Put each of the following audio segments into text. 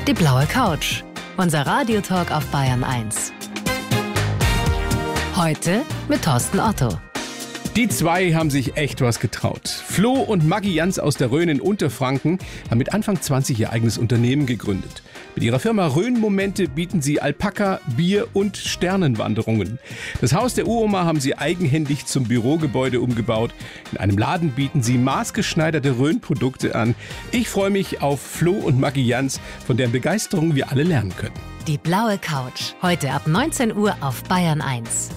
Die blaue Couch. Unser Radiotalk auf Bayern 1. Heute mit Thorsten Otto. Die zwei haben sich echt was getraut. Flo und Maggie Jans aus der Rhön in Unterfranken haben mit Anfang 20 ihr eigenes Unternehmen gegründet. Mit ihrer Firma Rhön-Momente bieten sie Alpaka, Bier und Sternenwanderungen. Das Haus der Uroma haben sie eigenhändig zum Bürogebäude umgebaut. In einem Laden bieten sie maßgeschneiderte Rhön-Produkte an. Ich freue mich auf Flo und Maggie Jans, von deren Begeisterung wir alle lernen können. Die blaue Couch. Heute ab 19 Uhr auf Bayern 1.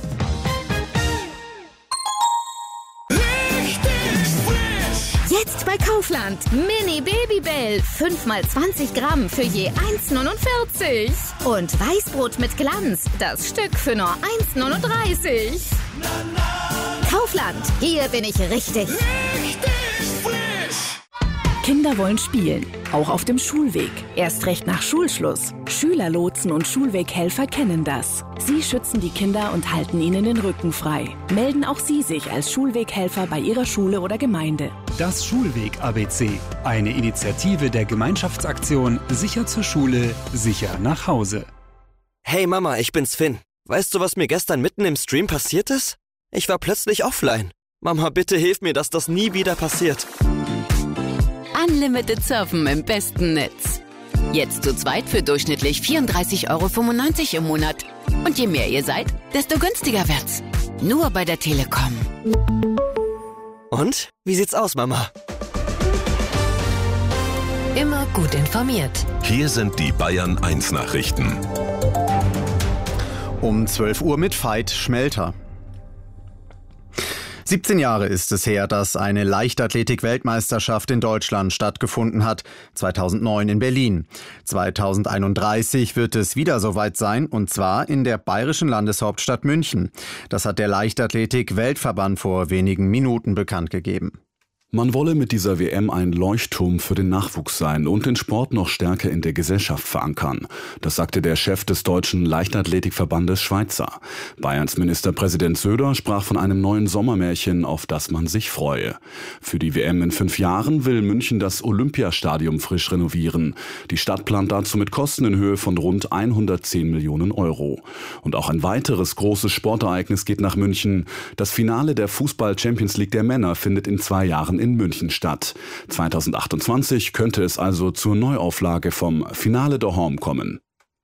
Jetzt bei Kaufland. Mini Babybell. 5x20 Gramm für je 1,49. Und Weißbrot mit Glanz. Das Stück für nur 1,39. Kaufland. Hier bin ich richtig. Kinder wollen spielen, auch auf dem Schulweg. Erst recht nach Schulschluss. Schülerlotsen und Schulweghelfer kennen das. Sie schützen die Kinder und halten ihnen den Rücken frei. Melden auch Sie sich als Schulweghelfer bei Ihrer Schule oder Gemeinde. Das Schulweg-ABC. Eine Initiative der Gemeinschaftsaktion Sicher zur Schule, sicher nach Hause. Hey Mama, ich bin's Finn. Weißt du, was mir gestern mitten im Stream passiert ist? Ich war plötzlich offline. Mama, bitte hilf mir, dass das nie wieder passiert. Unlimited Surfen im besten Netz. Jetzt zu zweit für durchschnittlich 34,95 € im Monat. Und je mehr ihr seid, desto günstiger wird's. Nur bei der Telekom. Und? Wie sieht's aus, Mama? Immer gut informiert. Hier sind die Bayern 1 Nachrichten. Um 12 Uhr mit Veit Schmelter. 17 Jahre ist es her, dass eine Leichtathletik-Weltmeisterschaft in Deutschland stattgefunden hat, 2009 in Berlin. 2031 wird es wieder soweit sein, und zwar in der bayerischen Landeshauptstadt München. Das hat der Leichtathletik-Weltverband vor wenigen Minuten bekannt gegeben. Man wolle mit dieser WM ein Leuchtturm für den Nachwuchs sein und den Sport noch stärker in der Gesellschaft verankern. Das sagte der Chef des Deutschen Leichtathletikverbandes Schweizer. Bayerns Ministerpräsident Söder sprach von einem neuen Sommermärchen, auf das man sich freue. Für die WM in 5 Jahren will München das Olympiastadion frisch renovieren. Die Stadt plant dazu mit Kosten in Höhe von rund 110 Millionen €. Und auch ein weiteres großes Sportereignis geht nach München. Das Finale der Fußball-Champions League der Männer findet in 2 Jahren in München statt. 2028 könnte es also zur Neuauflage vom Finale daheim kommen.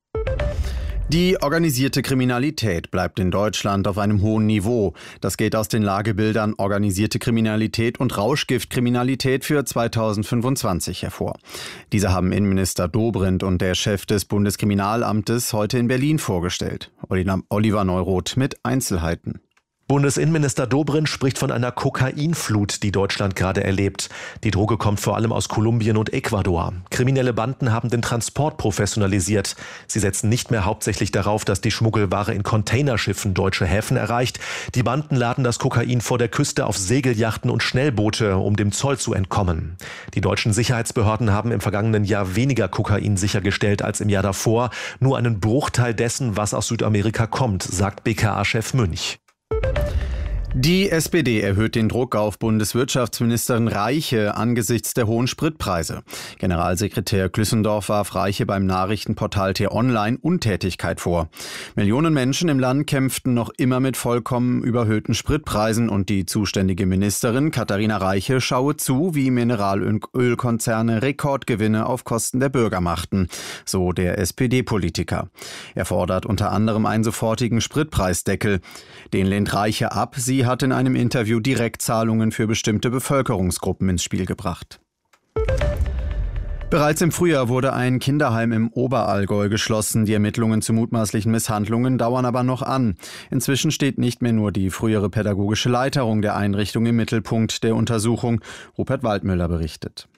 Die organisierte Kriminalität bleibt in Deutschland auf einem hohen Niveau. Das geht aus den Lagebildern Organisierte Kriminalität und Rauschgiftkriminalität für 2025 hervor. Diese haben Innenminister Dobrindt und der Chef des Bundeskriminalamtes heute in Berlin vorgestellt. Oliver Neuroth mit Einzelheiten. Bundesinnenminister Dobrindt spricht von einer Kokainflut, die Deutschland gerade erlebt. Die Droge kommt vor allem aus Kolumbien und Ecuador. Kriminelle Banden haben den Transport professionalisiert. Sie setzen nicht mehr hauptsächlich darauf, dass die Schmuggelware in Containerschiffen deutsche Häfen erreicht. Die Banden laden das Kokain vor der Küste auf Segelyachten und Schnellboote, um dem Zoll zu entkommen. Die deutschen Sicherheitsbehörden haben im vergangenen Jahr weniger Kokain sichergestellt als im Jahr davor. Nur einen Bruchteil dessen, was aus Südamerika kommt, sagt BKA-Chef Münch. Die SPD erhöht den Druck auf Bundeswirtschaftsministerin Reiche angesichts der hohen Spritpreise. Generalsekretär Glüssendorf warf Reiche beim Nachrichtenportal T-Online Untätigkeit vor. Millionen Menschen im Land kämpften noch immer mit vollkommen überhöhten Spritpreisen und die zuständige Ministerin Katharina Reiche schaue zu, wie Mineralölkonzerne Rekordgewinne auf Kosten der Bürger machten, so der SPD-Politiker. Er fordert unter anderem einen sofortigen Spritpreisdeckel. Den lehnt Reiche ab. Sie hat in einem Interview Direktzahlungen für bestimmte Bevölkerungsgruppen ins Spiel gebracht. Bereits im Frühjahr wurde ein Kinderheim im Oberallgäu geschlossen. Die Ermittlungen zu mutmaßlichen Misshandlungen dauern aber noch an. Inzwischen steht nicht mehr nur die frühere pädagogische Leiterung der Einrichtung im Mittelpunkt der Untersuchung. Rupert Waldmüller berichtet.